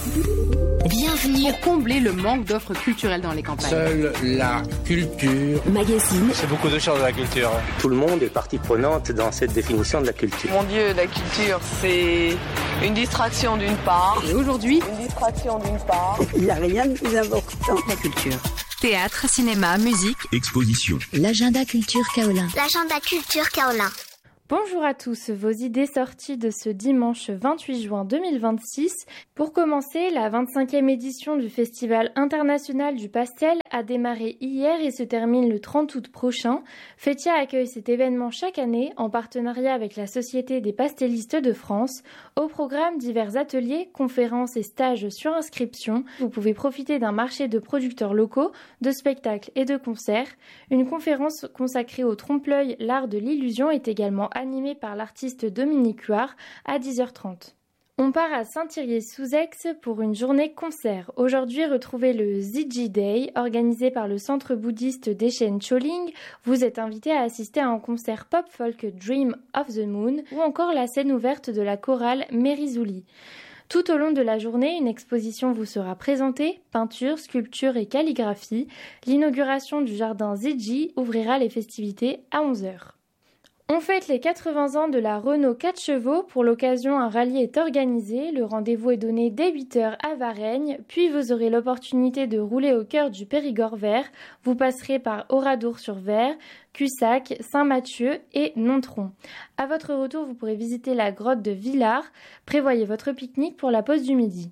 Bienvenue pour combler le manque d'offres culturelles dans les campagnes. Seule la culture. Magazine. C'est beaucoup de choses de la culture. Tout le monde est partie prenante dans cette définition de la culture. Mon Dieu, la culture, c'est une distraction d'une part. Et aujourd'hui, Il n'y a rien de plus important. la culture. Théâtre, cinéma, musique, exposition. L'agenda culture Kaolin. L'agenda culture Kaolin. Bonjour à tous, vos idées sorties de ce dimanche 28 juin 2026. Pour commencer, la 25e édition du Festival international du pastel a démarré hier et se termine le 30 août prochain. Fétia accueille cet événement chaque année en partenariat avec la Société des pastellistes de France. Au programme, divers ateliers, conférences et stages sur inscription. Vous pouvez profiter d'un marché de producteurs locaux, de spectacles et de concerts. Une conférence consacrée au trompe-l'œil, l'art de l'illusion est également animé par l'artiste Dominique Huard à 10h30. On part à Saint-Thirier-sous-Aix pour une journée concert. Aujourd'hui, retrouvez le Ziji Day, organisé par le centre bouddhiste d'Echen Choling. Vous êtes invité à assister à un concert pop-folk Dream of the Moon ou encore la scène ouverte de la chorale Merizouli. Tout au long de la journée, une exposition vous sera présentée, peinture, sculpture et calligraphie. L'inauguration du jardin Ziji ouvrira les festivités à 11h. On fête les 80 ans de la Renault 4 chevaux. Pour l'occasion, un rallye est organisé. Le rendez-vous est donné dès 8h à Varennes. Puis vous aurez l'opportunité de rouler au cœur du Périgord vert. Vous passerez par Oradour-sur-Ver, Cussac, Saint-Mathieu et Nontron. À votre retour, vous pourrez visiter la grotte de Villars. Prévoyez votre pique-nique pour la pause du midi.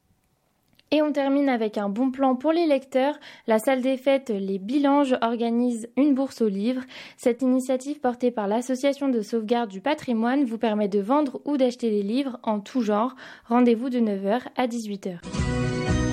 Et on termine avec un bon plan pour les lecteurs. La salle des fêtes Les Bilanges organise une bourse aux livres. Cette initiative portée par l'Association de sauvegarde du patrimoine vous permet de vendre ou d'acheter des livres en tout genre. Rendez-vous de 9h à 18h.